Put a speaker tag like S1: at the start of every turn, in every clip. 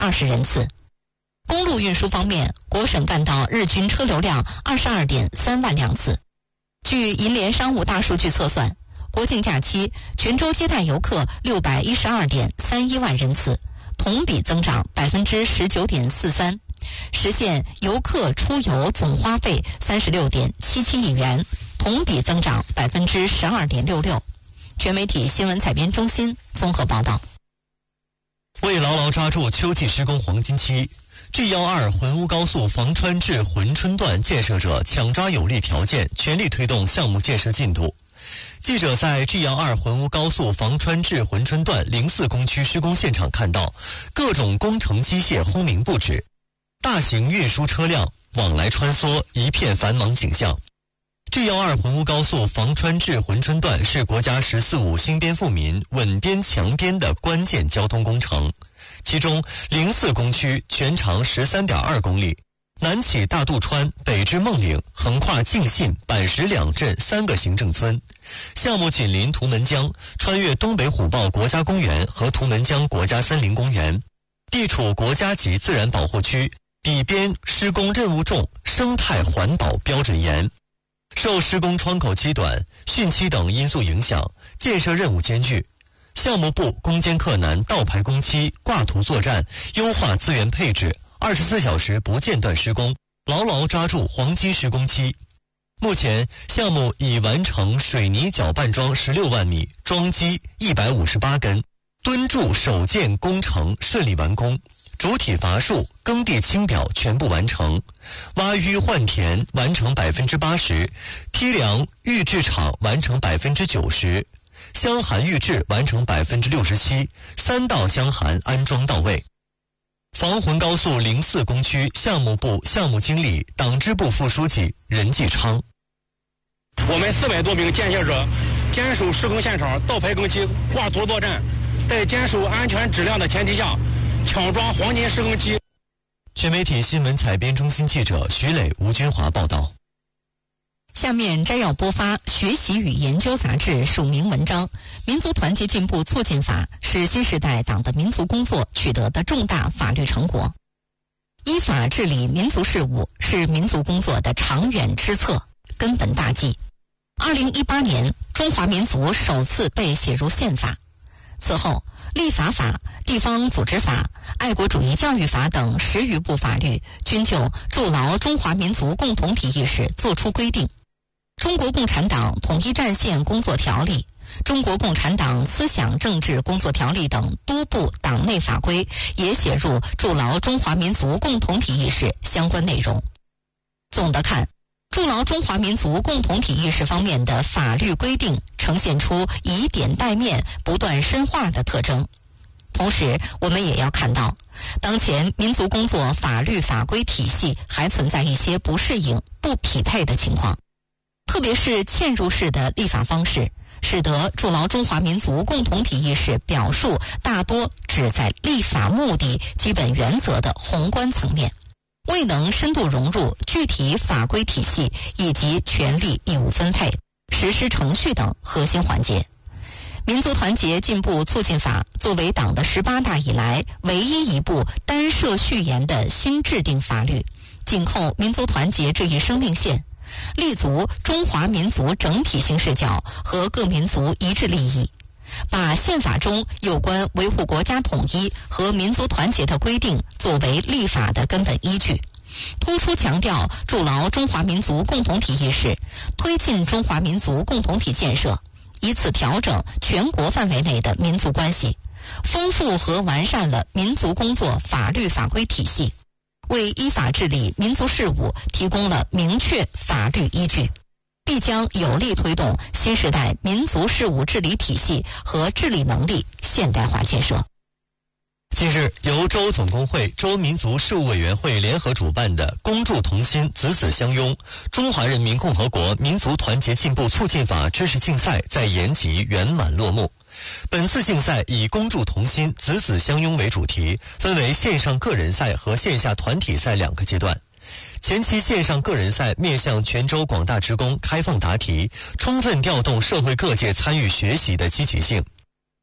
S1: 20人次。公路运输方面，国省干道日均车流量22.3万辆次。据银联商务大数据测算，国庆假期全州接待游客612.31万人次，同比增长19.43%，实现游客出游总花费36.77亿元，同比增长12.66%。全媒体新闻采编中心综合报道。
S2: 为牢牢抓住秋季施工黄金期，G12浑乌高速房川至珲春段建设者抢抓有利条件，全力推动项目建设进度。记者在 G12浑乌高速房川至珲春段04工区施工现场看到，各种工程机械轰鸣不止，大型运输车辆往来穿梭，一片繁忙景象。G12浑乌高速房川至珲春段是国家“14·5”兴边富民、稳边强边的关键交通工程。其中04工区全长13.2公里，南起大渡川，北至孟岭，横跨敬信、板石两镇3个行政村。项目紧邻图门江，穿越东北虎豹国家公园和图门江国家森林公园，地处国家级自然保护区，底边施工任务重，生态环保标准严。受施工窗口期短、汛期等因素影响，建设任务艰巨。项目部攻坚克难，倒排工期，挂图作战，优化资源配置，24小时不间断施工，牢牢抓住黄金施工期。目前，项目已完成水泥搅拌桩16万米，桩基158根，墩柱首件工程顺利完工。主体伐树、耕地清表全部完成，挖淤换田完成80%，梯梁预制厂完成90%，箱涵预制完成67%，3道箱涵安装到位。房浑高速04工区项目部项目经理、党支部副书记任继昌：
S3: 我们400多名建设者坚守施工现场，倒排工期，挂图作战，在坚守安全质量的前提下，抢抓黄金施工期。
S2: 全媒体新闻采编中心记者徐磊、吴军华报道。
S1: 下面摘要播发《学习与研究》杂志署名文章：民族团结进步促进法是新时代党的民族工作取得的重大法律成果。依法治理民族事务是民族工作的长远之策、根本大计。2018年，中华民族首次被写入宪法。此后，立法法、地方组织法、爱国主义教育法等10余部法律均就筑牢中华民族共同体意识作出规定。中国共产党统一战线工作条例、中国共产党思想政治工作条例等多部党内法规也写入筑牢中华民族共同体意识相关内容。总的看，筑牢中华民族共同体意识方面的法律规定呈现出以点带面、不断深化的特征。同时，我们也要看到，当前民族工作法律法规体系还存在一些不适应、不匹配的情况，特别是嵌入式的立法方式，使得筑牢中华民族共同体意识表述大多只在立法目的、基本原则的宏观层面，未能深度融入具体法规体系以及权利义务分配、实施程序等核心环节。民族团结进步促进法作为党的18大以来唯一一部单设序言的新制定法律，紧扣民族团结这一生命线，立足中华民族整体性视角和各民族一致利益，把宪法中有关维护国家统一和民族团结的规定作为立法的根本依据，突出强调筑牢中华民族共同体意识，推进中华民族共同体建设，以此调整全国范围内的民族关系，丰富和完善了民族工作法律法规体系，为依法治理民族事务提供了明确法律依据，必将有力推动新时代民族事务治理体系和治理能力现代化建设。
S2: 近日，由州总工会、州民族事务委员会联合主办的“恭祝同心，子子相拥”中华人民共和国民族团结进步促进法知识竞赛在延吉圆满落幕。本次竞赛以“恭祝同心，子子相拥”为主题，分为线上个人赛和线下团体赛2个阶段。前期线上个人赛面向全州广大职工开放答题，充分调动社会各界参与学习的积极性。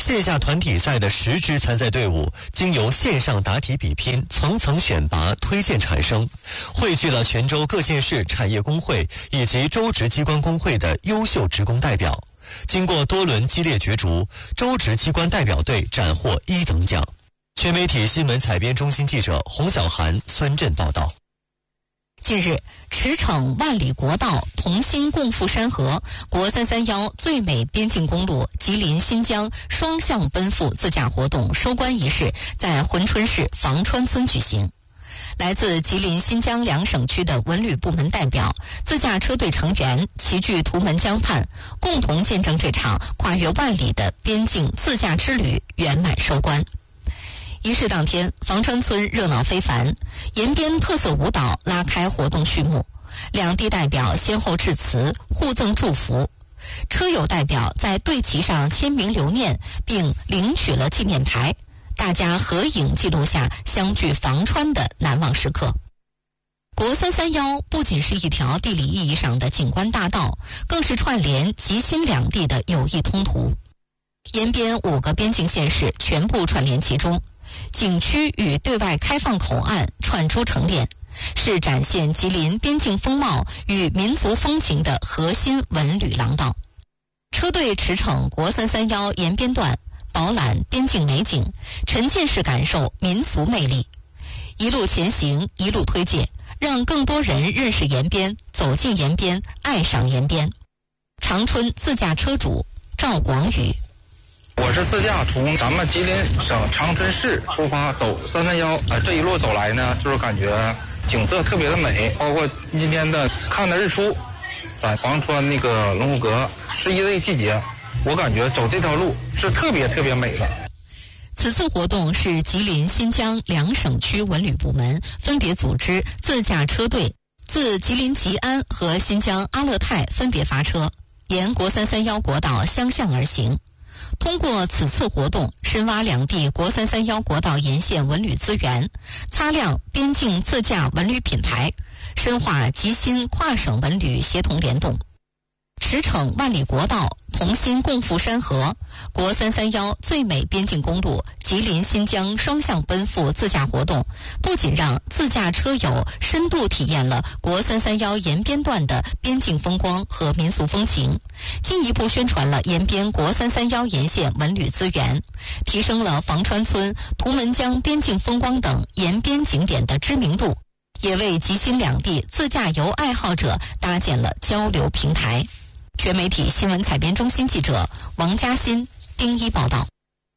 S2: 线下团体赛的10支参赛队伍，经由线上答题比拼、层层选拔、推荐产生，汇聚了泉州各县市产业工会以及州直机关工会的优秀职工代表。经过多轮激烈角逐，州直机关代表队斩获1等奖。全媒体新闻采编中心记者洪小涵、孙振报道。
S1: 近日，驰骋万里国道、同心共赴山河、国331最美边境公路吉林新疆双向奔赴自驾活动收官仪式在珲春市房川村举行。来自吉林新疆2省区的文旅部门代表、自驾车队成员齐聚图门江畔，共同见证这场跨越万里的边境自驾之旅圆满收官。仪式当天，房川村热闹非凡，延边特色舞蹈拉开活动序幕，两地代表先后致辞，互赠祝福。车友代表在队旗上签名留念，并领取了纪念牌，大家合影记录下相聚房川的难忘时刻。国331不仅是一条地理意义上的景观大道，更是串联吉新两地的友谊通途。延边5个边境县市全部串联其中，景区与对外开放口岸串出成链，是展现吉林边境风貌与民族风情的核心文旅廊道。车队驰骋国331延边段，饱览边境美景，沉浸式感受民俗魅力。一路前行，一路推介，让更多人认识延边，走进延边，爱上延边。长春自驾车主赵广宇：
S4: 我是自驾从咱们吉林省长春市出发走331，这一路走来呢，就是感觉景色特别的美，包括今天的看的日出，在房川那个龙虎阁11的季节，我感觉走这条路是特别美的。
S1: 此次活动是吉林新疆2省区文旅部门分别组织自驾车队，自吉林吉安和新疆阿勒泰分别发车，沿国331国道相向而行。通过此次活动，深挖两地国331国道沿线文旅资源，擦亮边境自驾文旅品牌，深化吉新跨省文旅协同联动。驰骋万里国道，同心共赴山河，国331最美边境公路吉林新疆双向奔赴自驾活动，不仅让自驾车友深度体验了国331延边段的边境风光和民俗风情，进一步宣传了延边国331沿线文旅资源，提升了房川村、图门江边境风光等延边景点的知名度，也为吉新两地自驾游爱好者搭建了交流平台。全媒体新闻采编中心记者王嘉欣、丁一报道。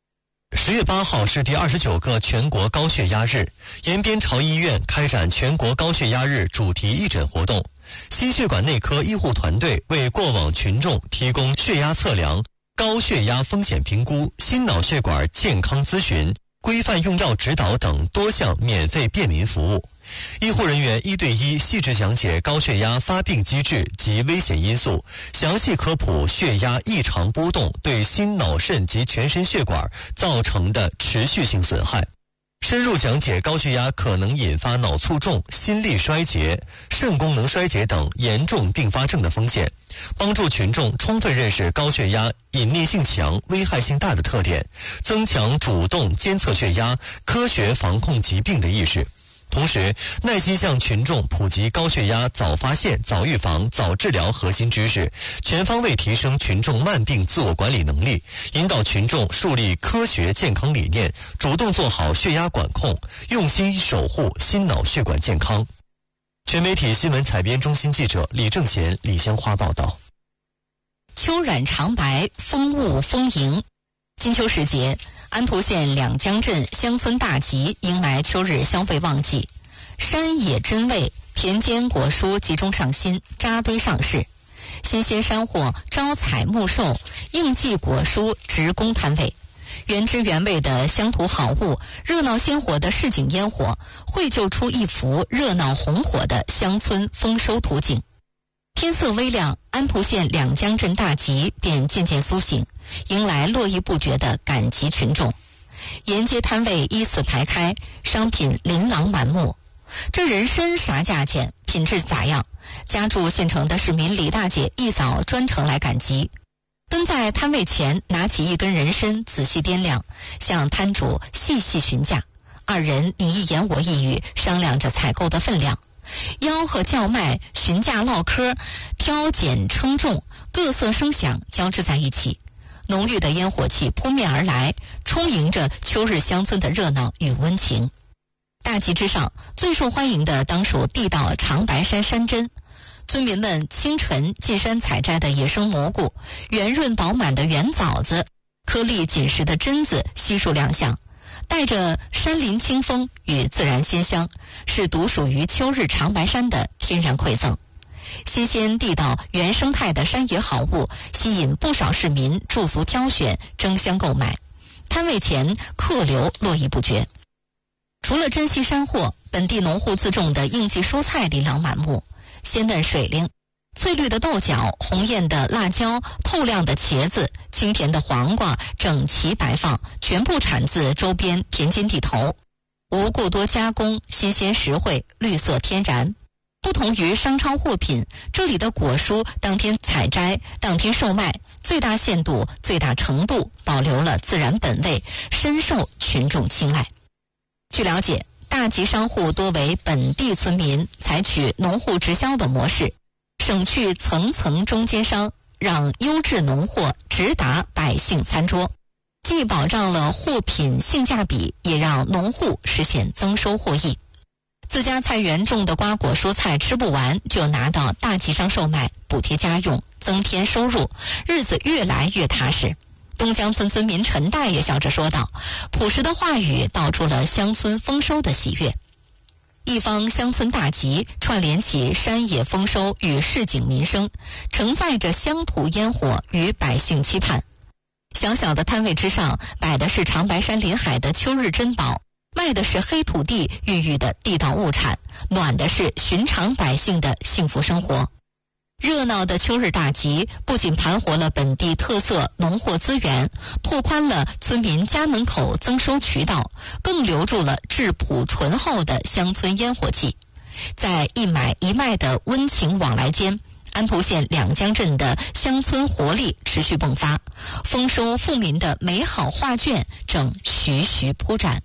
S2: 10月8号是第29个全国高血压日，延边朝医院开展全国高血压日主题义诊活动，心血管内科医护团队为过往群众提供血压测量、高血压风险评估、心脑血管健康咨询、规范用药指导等多项免费便民服务。医护人员1对1细致讲解高血压发病机制及危险因素，详细科普血压异常波动对心脑肾及全身血管造成的持续性损害，深入讲解高血压可能引发脑卒中、心力衰竭、肾功能衰竭等严重并发症的风险，帮助群众充分认识高血压隐匿性强、危害性大的特点，增强主动监测血压、科学防控疾病的意识。同时，耐心向群众普及高血压早发现、早预防、早治疗核心知识，全方位提升群众慢病自我管理能力，引导群众树立科学健康理念，主动做好血压管控，用心守护心脑血管健康。全媒体新闻采编中心记者李正贤、李香花报道。
S1: 秋染长白，风物丰盈。金秋时节，安图县两江镇乡村大集迎来秋日消费旺季，山野珍味、田间果蔬集中上新，扎堆上市，新鲜山货招采募售，应季果蔬直供摊位。原汁原味的乡土好物，热闹鲜活的市井烟火，绘就出一幅热闹红火的乡村丰收图景。天色微亮，安图县两江镇大集便渐渐苏醒，迎来络绎不绝的赶集群众。沿街摊位依次排开，商品琳琅满目。这人参啥价钱？品质咋样？家住县城的市民李大姐一早专程来赶集。 蹲在摊位前，拿起一根人参仔细掂量，向摊主细细询价。二人你一言我一语，商量着采购的分量。吆喝叫卖，询价唠嗑，挑拣称重，各色声响交织在一起，浓郁的烟火气扑面而来，充盈着秋日乡村的热闹与温情。大集之上，最受欢迎的当属地道长白山山珍。村民们清晨进山采摘的野生蘑菇，圆润饱满的圆枣子，颗粒紧实的榛子悉数亮相，带着山林清风与自然鲜香，是独属于秋日长白山的天然馈赠。新鲜地道原生态的山野好物，吸引不少市民驻足挑选，争相购买。摊位前客流络绎不绝。除了珍稀山货，本地农户自种的应季蔬菜琳琅满目，鲜嫩水灵，翠绿的豆角，红艳的辣椒，透亮的茄子，清甜的黄瓜，整齐摆放，全部产自周边田间地头，无过多加工，新鲜实惠，绿色天然。不同于商超货品，这里的果蔬当天采摘，当天售卖，最大限度、最大程度保留了自然本味，深受群众青睐。据了解，大集商户多为本地村民，采取农户直销的模式，省去层层中间商，让优质农货直达百姓餐桌，既保障了货品性价比，也让农户实现增收获益。自家菜园种的瓜果蔬菜吃不完，就拿到大集上售卖，补贴家用，增添收入，日子越来越踏实。东江村村民陈大爷笑着说道，朴实的话语道出了乡村丰收的喜悦。一方乡村大集，串联起山野丰收与市井民生，承载着乡土烟火与百姓期盼。小小的摊位之上，摆的是长白山临海的秋日珍宝，卖的是黑土地孕育的地道物产，暖的是寻常百姓的幸福生活。热闹的秋日大集不仅盘活了本地特色农货资源，拓宽了村民家门口增收渠道，更留住了质朴醇厚的乡村烟火气。在一买一卖的温情往来间，安图县两江镇的乡村活力持续迸发，丰收富民的美好画卷正徐徐铺展。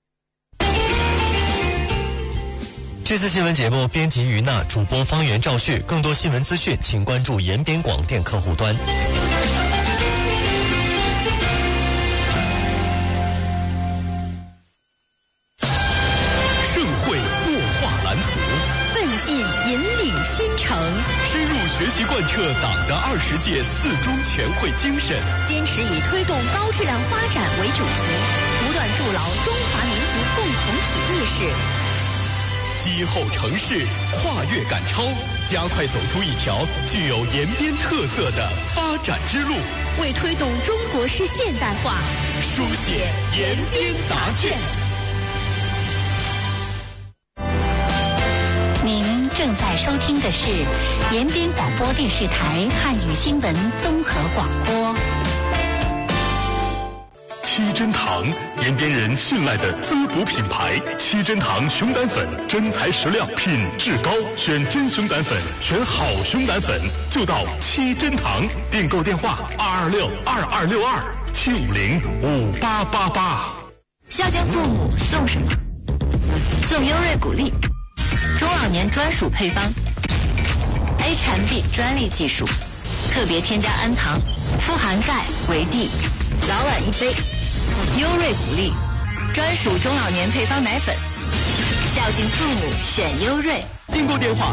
S2: 这次新闻节目编辑于娜，主播方圆赵旭。更多新闻资讯，请关注延边广电客户端。
S5: 盛会擘画蓝图，
S6: 奋进引领新城，
S5: 深入学习贯彻党的20届4中全会精神，
S6: 坚持以推动高质量发展为主题，不断筑牢中华民族共同体意识。
S5: 击后城市，跨越赶超，加快走出一条具有延边特色的发展之路，
S6: 为推动中国式现代化
S5: 书写延边答卷。
S6: 您正在收听的是延边广播电视台汉语新闻综合广播。
S5: 七珍堂，延边人信赖的滋补品牌。七珍堂熊胆粉，真材实料，品质高，选真熊胆粉，选好熊胆粉，就到七珍堂。订购电话226-2262-750-5888。
S6: 孝敬父母送什么？送优瑞谷粒，中老年专属配方 ，A 产 B 专利技术，特别添加氨糖，富含钙、维 D， 老晚一杯。优瑞谷粒，专属中老年配方奶粉，孝敬父母选优瑞。
S5: 订购电话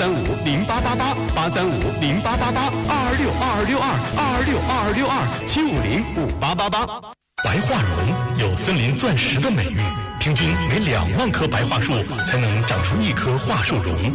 S5: 835-08888，835-08888，226-2262-226-2262，750-5888。白桦榕有森林钻石的美誉，平均每2万棵白桦树才能长出1棵桦树榕。